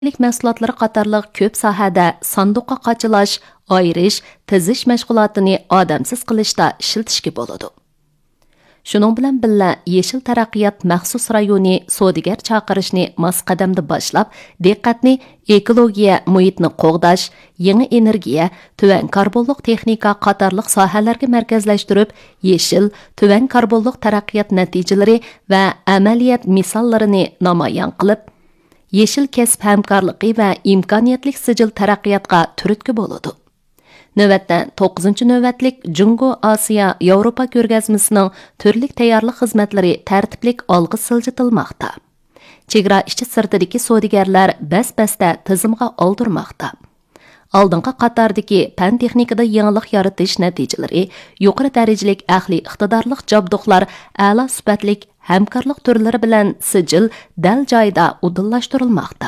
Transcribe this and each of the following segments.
mahsulotlari qatorliq ko'p sohada sanduqqa qachilash, ayirish, tizish mashg'ulotini odamsiz qilishda ishlatishga bo'ladi. Shuning bilan birga Yeshil taraqqiyot maxsus rayoni savdogar chaqirishni mos qadamda boshlab, diqqatni ekologiya, muhitni qo'g'dash, yangi energiya, tuvan karbonliq texnika qatorliq sohalarga markazlashtirib, yeshil, tuvan karbonliq taraqqiyot natijalari va amaliyat misollarini namoyon qilib, yeshil kasb hamkorligi va imkoniyatlik sijil taraqqiyotga turtki bo'ladi. Növətdə 9-cu növbətlik Jungo Asiya Avropa ko'rgazmasining turlik tayyorlik xizmatlari tartiblik olg'i siljitilmoqda. Chegara ishchi sirtidagi savdogarlar bas-basda tizimga oldirmoqda. Oldingi qatordagi fan texnikada yangilik yaratish natijalari, yuqori darajalik aqliy iqtidorlik jabduqlar, a'lo sifatlik hamkorlik turlari bilan sijil dal joyida udillashtirilmoqda.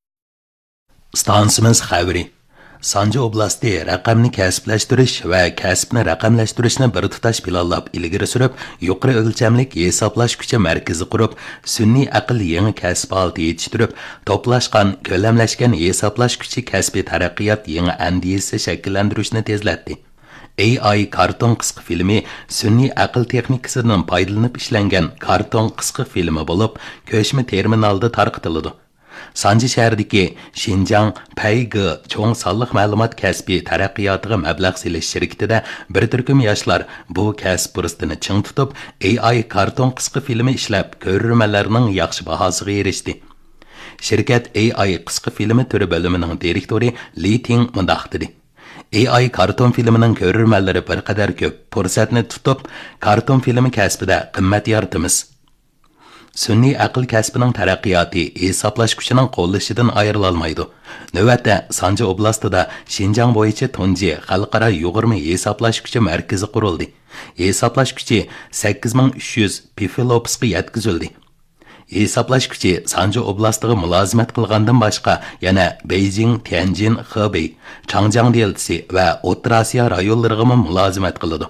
Stansimiz xabari Sanji oblasti raqamni kasblashtirish va kasbni raqamlashtirishni bir tutash planlab ilgari surib, yuqori o'lchamlik hisoblash kuchi markazi qurib, sun'iy aql yangi kasb holati yetishtirib, to'plashgan, ko'lamlashgan hisoblash kuchi kasbiy taraqqiyot yangi andisi shakllantirishni tezlatdi. AI karton qisqa filmi sun'iy aql texnikasidan foydalanib ishlangan karton qisqa filmi bo'lib, ko'chma terminalda tarqatiladi. Sanji shahridagi Xinjiang Payge cho'ng sonliq ma'lumot kasbi taraqqiyotiga mablag' selish shirkatida bir turkum yoshlar bu kasb fursatini ching tutib, AI karton qisqa filmi ishlab, ko'rurmanlarning yaxshi bahosiga erishdi. Shirkat AI qisqa filmi turi bo'limining direktori Li Ting mundaq dedi. AI karton filmining ko'rurmanlari bir qadar ko'p, fursatni tutib, karton filmi kasbida qimmat yaratamiz. Sun'iy aql kasbining taraqqiyoti hisoblash kuchining qo'llashidan ayrilolmaydi. Navbatda Sanji oblastida Xinjiang bo'yicha tunji xalqaro yug'urma hisoblash kuchi markazi qurildi. Hisoblash kuchi 8300 pifilopsga yetkazildi. Hisoblash kuchi Sanji oblastiga mulozimat qilgandan boshqa yana Beijing, Tianjin, Hebei, Changjiang deltasi va O'rta Osiyo rayonlariga mulozimat qiladi.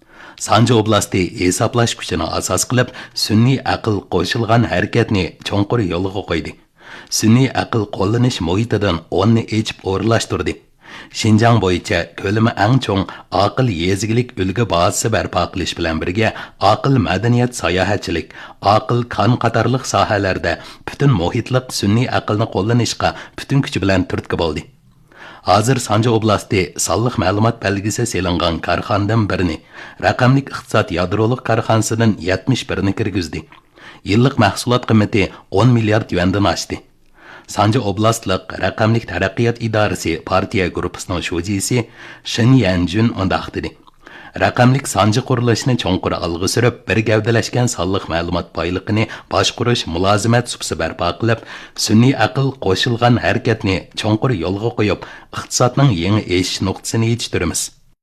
Sanji oblasti hisoblash kuchini asos qilib, sun'iy aql qo'shilgan harakatni cho'nqur yo'lga qo'ydi. Sun'iy aql qo'llanish muhitidan o'nni echib o'rlashtirdi. Xinjiang bo'yicha ko'lami eng cho'ng aql yezigilik ulgu bazasi barpo qilish bilan birga aql madaniyat sayohatchilik, aql kan qatorliq sohalarda butun muhitliq sun'iy aqlni qo'llanishga butun kuchi bilan turtki bo'ldi. Hozir Sanji oblasti sonliq ma'lumot belgisi selingan korxonadan birini, raqamlik iqtisod yadroliq korxonasidan 71ni kirgizdi. Yillik mahsulot qiymati 10 milliard yuandan oshdi. Sanji oblastlik raqamlik taraqqiyot idorasi partiya gruppasining shujisi Shin Yanjun undaq dedi. Raqamlik Sanji qurilishini cho'nqur olg'a surib, bir gavdalashgan sonliq ma'lumot boyliqini boshqarish mulozimat subsi barpo qilib, sun'iy aql qo'shilgan harakatni cho'nqur yo'lga qo'yib, iqtisodning yangi eshish nuqtasini yetishtiramiz.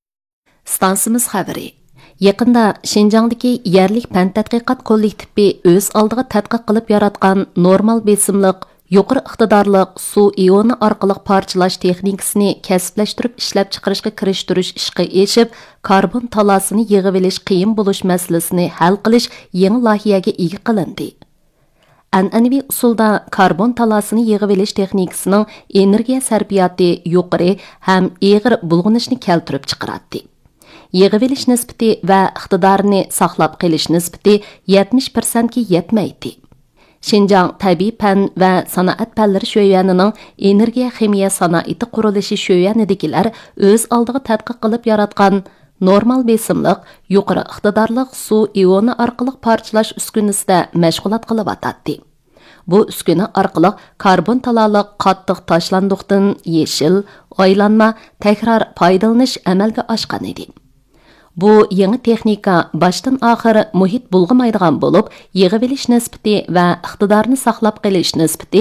Stansimiz xabari. Yaqinda Xinjiangdagi yerlik fan tadqiqot kollektivi o'z oldiga tadqiq qilib yaratgan normal besimliq yuqori iqtidorliq suv ioni orqali parchalash texnikasini kasblashtirib ishlab chiqarishga kirishtirish ishga eshib, karbon talasini yig'ib olish qiyin bo'lish masalasini hal qilish yangi loyihaga ega qilindi. An'anaviy usulda karbon talasini yig'ib olish texnikasining energiya sarfiyoti yuqori ham og'ir bulg'anishni keltirib chiqaradi. Yig'ib olish nisbati va iqtidorini saqlab qolish nisbati 70% ga yetmaydi. Xinjiang tabiiy fan va sanoat fanlari sho'yanining energiya ximiya sanoati qurilishi sho'yanidagilar o'z oldiga tadqiq qilib yaratgan normal besimliq, yuqori iqtidorli suv ioni orqali parchalash uskunasida mashg'ulot qilib atadi. Bu uskuna orqali karbon talaliq qattiq tashlandiqdan yeshil, aylanma, takror foydalanish amalga oshgan edi. Bu yangi texnika başdan oxir muhit bulg'amaydigan bo'lib, yig'ib olish nisbati va iqtidorni saqlab qolish nisbati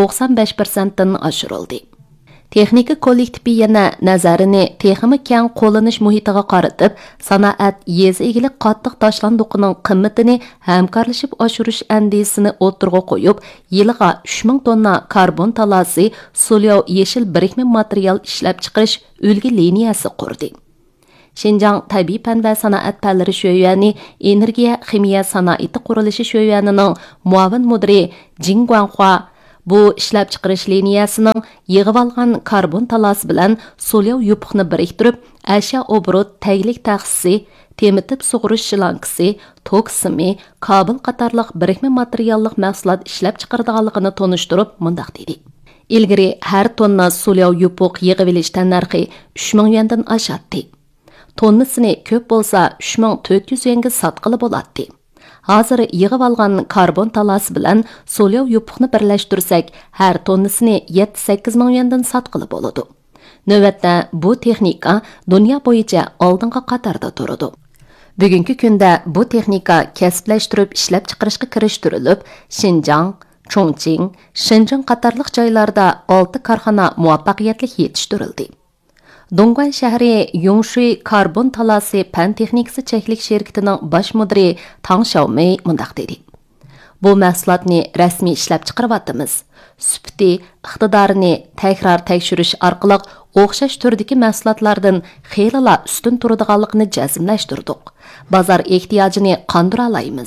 95% dan oshirildi. Texnika kollektivi yana nazarini texnik keng qo'llanish muhitiga qaratib, sanoat yezi egilik qattiq tashlandiqining qimmatini hamkorlashib oshirish andisini o'tirg'a qo'yib, yiliga 3000 tonna karbon talasi, so'lov yeshil birikma material ishlab chiqarish ulgi liniyasi qurdi. Xinjiang tabiiy fan va sanoat fanlari sho'yani energiya ximiya sanoati qurilishi sho'yanining muavin mudiri Jing Guanghua Bu ishlab chiqarish liniyasining yig'ib olgan karbon talasi bilan so'lyav yupuqni biriktirib, ashya obrot taglik taxsisi, temitib sug'urish shalankisi, tok simi, kabel qatorliq birikma materiallik mahsulot ishlab chiqaradiganligini tonishtirib, mundaq dedi. Ilgari har tonna so'lyav yupuq yig'ib olish tannarxi 3000 yuandan oshadi. Tonnasini ko'p bo'lsa 3400 yuanga sotqili bo'ladi. Hozir yig'ib olgan karbon talasi bilan so'lyav yupuqni birlashtirsak, har tonnasini 7-8 ming yuandan sotqili bo'ladi. Navbatda bu texnika dunyo bo'yicha oldingi qatorda turadi. Bugungi kunda bu texnika kasblashtirib ishlab chiqarishga kirishtirilib, Xinjiang, Chongqing, Shenzhen qatorliq joylarda 6 korxona muvaffaqiyatli yetishtirildi. Dongguan shahri Yongshui karbon talasi pan texnikasi cheklik şirketining bosh mudiri Tang Xiaomei mundaq dedi. Bu mahsulotni rasmiy ishlab chiqaryapmiz. Sufti, iqtidorini takrar tekshirish orqali o'xshash turdagi mahsulotlardan xeyla ustun turadiganligini jazmlashtirdik. Bozor ehtiyojini qondira olamiz.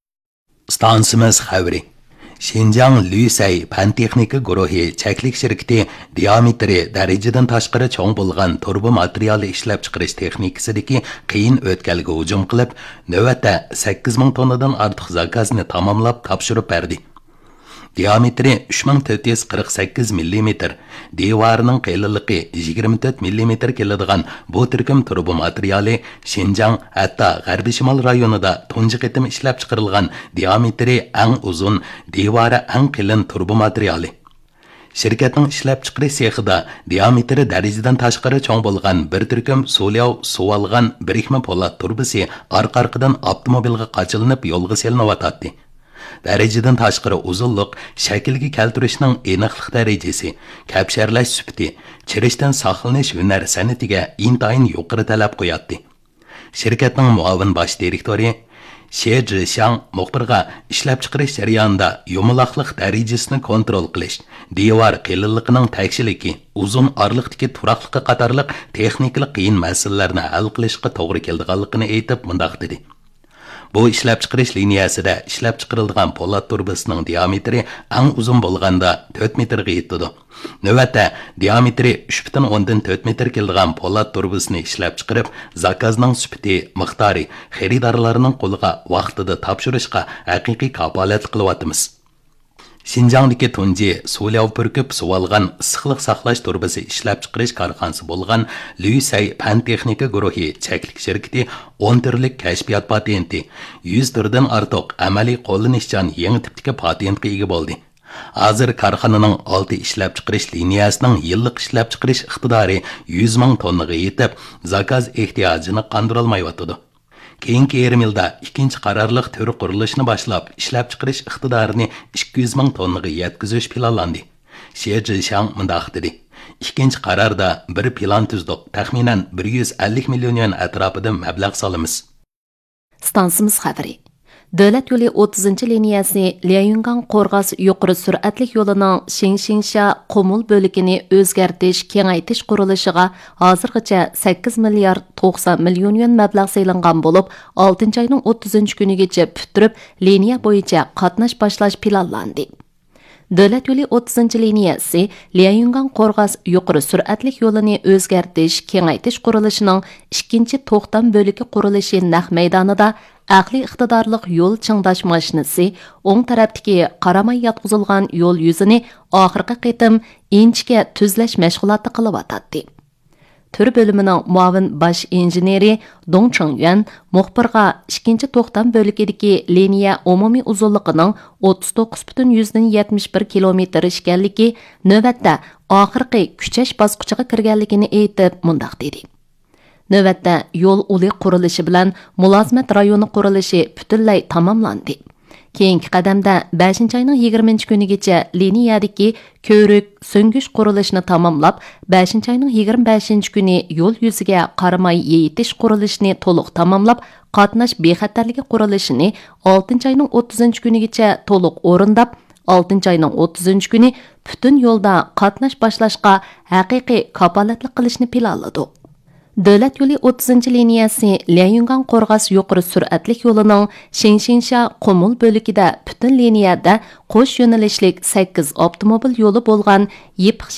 Stansimiz xabari. Xinjiang Lüsey Pan-texnika guruhi cheklik shirkati diametri darajadan tashqari cho'ng bo'lgan turbo material ishlab chiqarish texnikasidagi qiyin o'tkalga hujum qilib, navbatda 8000 tonnadan ortiq zakozni tamomlab topshirib berdi. Diametri 3448 mm, devorining qalinligi 24 mm keladigan bu turkum turbo materiali Xinjiang hatto G'arbiy Shimol rayonida tunji qitim ishlab chiqarilgan diametri eng uzun, devori eng qalin turbo materiali. Şirketning ishlab chiqarish sexida diametri darajadan tashqari cho'ng bo'lgan bir turkum so'lyav suvalgan birikma po'lat turbisi orqa-orqadan avtomobilga qachilinib yo'lga selinyotdi. Darajadan tashqari uzunlik, shaklga keltirishning aniqlik darajasi, kapsharlash sifati, chirishdan saqlanish hunar san'atiga intayin yuqori talab qo'yadi. Shirkatning muavin bosh direktori Xie Zhixiang muxbirga ishlab chiqarish jarayonida yumaloqlik darajasini kontrol qilish, devor qalinligining tekshiligi, uzun orliqdagi turaqligi qatorliq texnik qiyin masalalarni hal qilishga to'g'ri kelganligini aytib mundaq dedi. Bu ishlab chiqarish liniyasida ishlab chiqarilgan po'lat turbasining diametri eng uzun bo'lganda 4 metrga yetadi. Navbatda diametri 3.4 metr kelgan po'lat turbasini ishlab chiqarib, zakazning sifati, miqdori xaridorlarning qo'liga vaqtida topshirishga haqiqiy kafolat qilyapmiz. Xinjiangdagi tunji so'lyav purkib suvalgan issiqlik saqlash turbasi ishlab chiqarish korxonasi bo'lgan Lüsey Pan-texnika guruhi cheklik shirkati 10 turlik kashfiyot patenti, 100 turdan ortiq amaliy qo'llanishchan yangi tipdagi patentga ega bo'ldi. Hozir korxonaning 6 ishlab chiqarish liniyasining yillik ishlab chiqarish iqtidori 100 ming tonnaga yetib, zakaz ehtiyojini qondira olmayotdi. Keyingi yarim yilda ikkinchi qarorliq tür qurilishini boshlab, ishlab chiqarish iqtidorini 200 ming tonnaga yetkazish planlandi. Xie Zhixiang mundaq dedi. Ikkinchi qarorda bir plan tuzdik. Taxminan 150 million yuan atrofida mablag' solamiz. Stansimiz xabari. Davlat yo'li 30-liniyasi Lianyungang Qo'rg'as yuqori sur'atlik yo'lining Xinxingsha qumul bo'ligini o'zgartirish, kengaytirish qurilishiga hozirgacha 8 milliard 90 million yuan mablag' saylangan bo'lib, 6-oyning 30-kunigacha bitirib, liniya bo'yicha qatnash boshlash planlandi. Davlat yo'li 30-liniyasi Lianyungang Qo'rg'as yuqori sur'atlik yo'lini o'zgartirish, kengaytirish qurilishining 2-to'xtam bo'ligi qurilishi naq maydonida aqli iqtidorliq yo'l chingdash mashinasi o'ng tarafdagi qaramay yotqizilgan yo'l yuzini oxirgi qitim inchga tuzlash mashg'uloti qilyotdi. Tür bölümünün muavin baş injeneri Dong Chengyuan muxbirga 2-to'xtam bo'ligidagi liniya umumiy uzunligining 39,71 kilometr ekanligi, navbatda oxirgi kuchash bosqichiga kirganligini aytib mundaq dedi. Navbatda yo'l uli qurilishi bilan mulozimat rayoni qurilishi butunlay tamomlandi. Keyingi qadamda 5-oyning 20-kunigacha liniyadagi ko'rik so'ngish qurilishini tamomlab, 5-oyning 25-kuni yo'l yuziga qaramay yetish qurilishini to'liq tamomlab, qatnash bexatarligi qurilishini 6-oyning 30-kunigacha to'liq o'rindab, 6-oyning 30-kuni butun yo'lda qatnash boshlashga haqiqiy kafolatlik qilishni planladik. Davlat yo'li 30 liniyasi Lianyungan Qo'rg'as yuqori sur'atlik yo'lining Shinshinsha Qumul bo'ligida butun liniyada qo'sh yo'nalishlik 8 avtomobil yo'li bo'lgan Yipiq